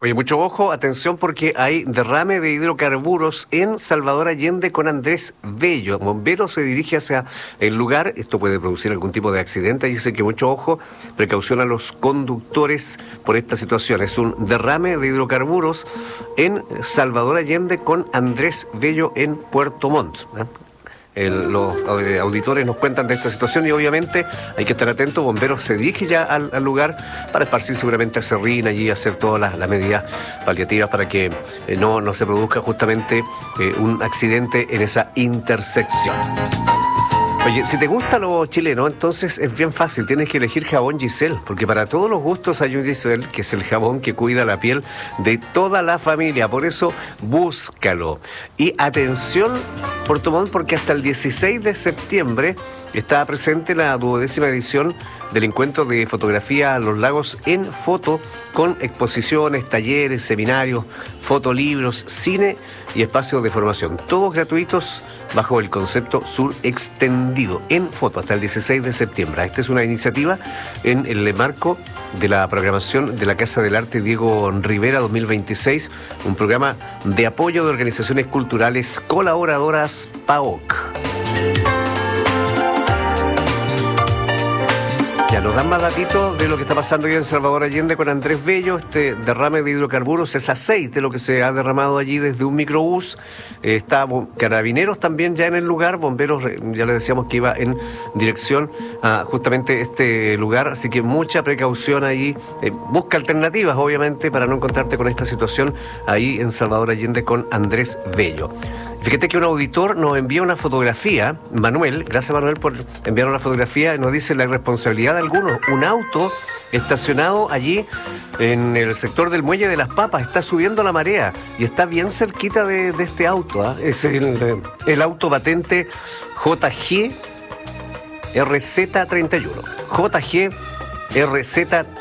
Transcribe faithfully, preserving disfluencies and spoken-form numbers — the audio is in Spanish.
Oye, mucho ojo, atención porque hay derrame de hidrocarburos en Salvador Allende con Andrés Bello. Bombero se dirige hacia el lugar, esto puede producir algún tipo de accidente, y dice que mucho ojo, precaución a los conductores por esta situación. Es un derrame de hidrocarburos en Salvador Allende con Andrés Bello en Puerto Montt, ¿eh? El, los eh, auditores nos cuentan de esta situación y obviamente hay que estar atentos. Bomberos se dirige ya al, al lugar para esparcir seguramente acerrín allí, hacer todas las, las medidas paliativas para que eh, no, no se produzca justamente eh, un accidente en esa intersección. Oye, si te gusta lo chileno, entonces es bien fácil, tienes que elegir jabón Giselle, porque para todos los gustos hay un Giselle, que es el jabón que cuida la piel de toda la familia, por eso búscalo. Y atención, Puerto Montt, porque hasta el dieciséis de septiembre está presente la duodécima edición del encuentro de fotografía a los lagos en foto, con exposiciones, talleres, seminarios, fotolibros, cine y espacios de formación, todos gratuitos bajo el concepto Sur Extendido, en foto, hasta el dieciséis de septiembre. Esta es una iniciativa en el marco de la programación de la Casa del Arte Diego Rivera dos mil veintiséis, un programa de apoyo de organizaciones culturales colaboradoras P A O C. Ya nos dan más datitos de lo que está pasando hoy en Salvador Allende con Andrés Bello. Este derrame de hidrocarburos es aceite lo que se ha derramado allí desde un microbús. Eh, está Carabineros también ya en el lugar. Bomberos, ya les decíamos que iba en dirección a justamente este lugar. Así que mucha precaución ahí. Eh, busca alternativas, obviamente, para no encontrarte con esta situación ahí en Salvador Allende con Andrés Bello. Fíjate que un auditor nos envía una fotografía, Manuel, gracias Manuel por enviar una fotografía, nos dice la irresponsabilidad de algunos. Un auto estacionado allí en el sector del Muelle de las Papas, está subiendo la marea y está bien cerquita de, de este auto, ¿eh? Es el, el auto patente J G R Z treinta y uno. J G R Z